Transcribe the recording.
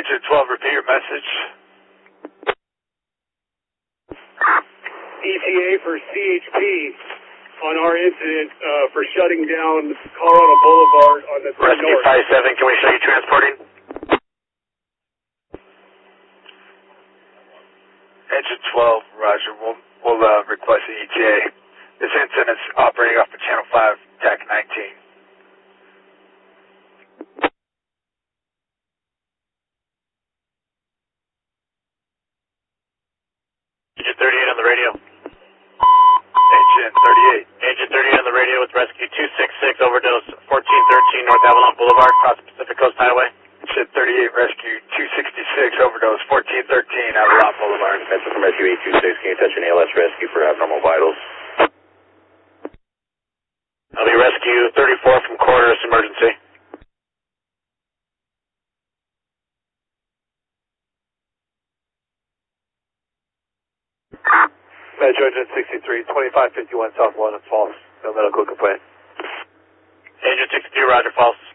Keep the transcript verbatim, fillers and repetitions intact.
Engine twelve, repeat your message. E T A for C H P on our incident uh, for shutting down Colorado Boulevard on the Rescue north. five seven, can we show you transporting? Engine twelve, roger. We'll, we'll uh, request the E T A. This incident is operating off of Channel five, T A C nineteen. Engine thirty-eight on the radio. Engine thirty-eight. Engine thirty-eight on the radio with rescue two six six, overdose fourteen thirteen North Avalon Boulevard, across Pacific Coast Highway. Engine thirty-eight, rescue two sixty-six, overdose fourteen thirteen Avalon Boulevard. Defensive from rescue eight two six, can you touch an A L S rescue for abnormal vitals? I'll be rescue thirty-four from Corridors Emergency. Metro Engine sixty-three, twenty-five fifty-one South London, false. No medical complaint. Engine sixty-three, roger, false.